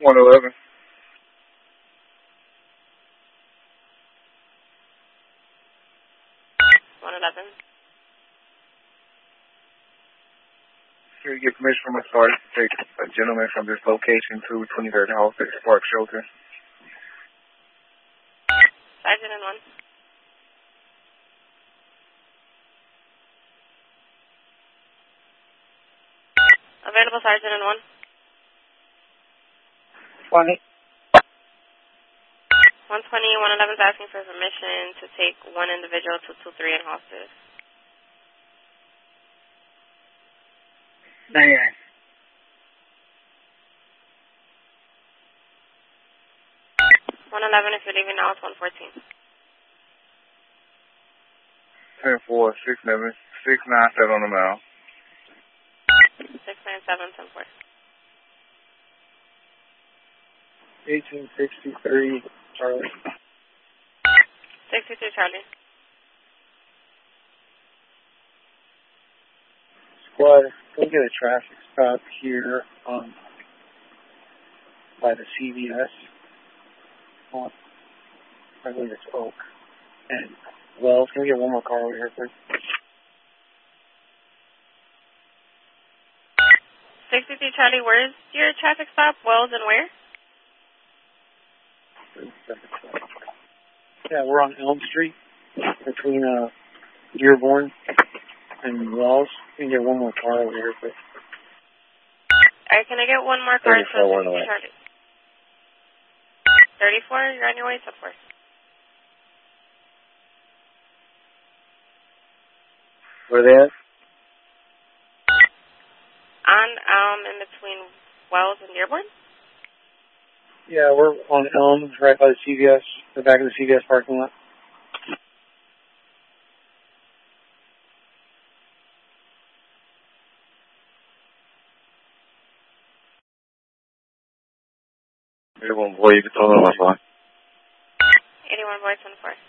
111. Here you get permission from a sergeant to take a gentleman from this location to 23rd and Halsted Park Shelter. Sergeant in 1. Available sergeant in 1. 20. 120, 111 is asking for permission to take one individual to 23 in Halsted. 99. 111, if you're leaving now, it's 114. 10-4, 697 on the mile. 697, 10-4. 1863, Charlie. 62, Charlie. Squad, go get a traffic stop here by the CVS. I believe it's Oak. And Wells, can we get one more car over here, please? 62, Charlie, where's your traffic stop? Wells and where? Yeah, we're on Elm Street between Dearborn and Wells. We can get one more car over here, please. All right, can I get one more car? 34, one away. 34, you're on your way to 4. Where they at? In between Wells and Dearborn? Yeah, we're on Elm, right by the CVS, the back of the CVS parking lot. Everyone, boy, you can tell them what's on. 81 boy, 24.